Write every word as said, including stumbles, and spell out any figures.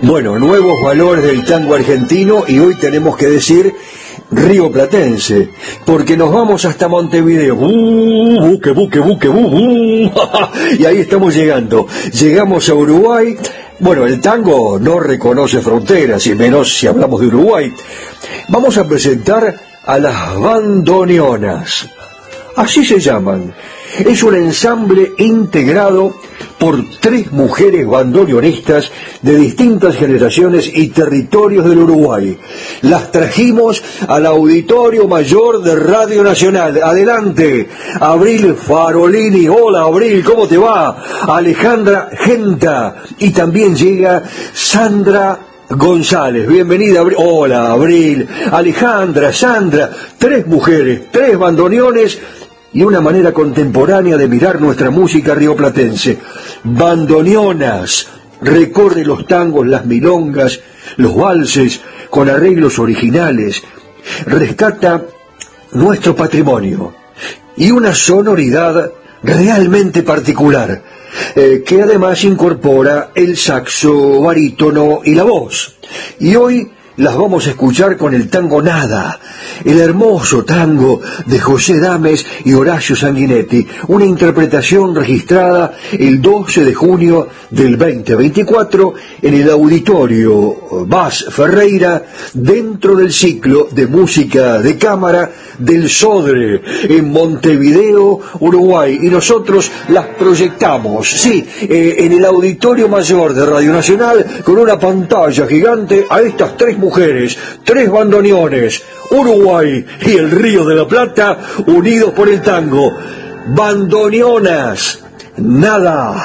Bueno, nuevos valores del tango argentino y hoy tenemos que decir rioplatense, porque nos vamos hasta Montevideo. ¡Uh, buque, buque, buque, bu, bu! Y ahí estamos llegando. Llegamos a Uruguay. Bueno, el tango no reconoce fronteras, y menos si hablamos de Uruguay. Vamos a presentar a las bandoneonas. Así se llaman. Es un ensamble integrado por tres mujeres bandoneonistas de distintas generaciones y territorios del Uruguay. Las trajimos al Auditorio Mayor de Radio Nacional. Adelante, Abril Farolini. Hola, Abril, ¿cómo te va? Alejandra Genta. Y también llega Sandra González. Bienvenida, Abril. Hola, Abril, Alejandra, Sandra. Tres mujeres, tres bandoneones y una manera contemporánea de mirar nuestra música rioplatense. Bandoneonas, recorre los tangos, las milongas, los valses, con arreglos originales, rescata nuestro patrimonio y una sonoridad realmente particular, eh, que además incorpora el saxo, barítono y la voz. Y hoy las vamos a escuchar con el tango Nada, el hermoso tango de José Dames y Horacio Sanguinetti, una interpretación registrada el doce de junio del veinte veinticuatro en el Auditorio Bas Ferreira, dentro del ciclo de música de cámara del Sodre, en Montevideo, Uruguay, y nosotros las proyectamos, sí, eh, en el Auditorio Mayor de Radio Nacional, con una pantalla gigante a estas tres mujeres, tres bandoneones, Uruguay y el Río de la Plata, unidos por el tango. Bandoneonas, Nada.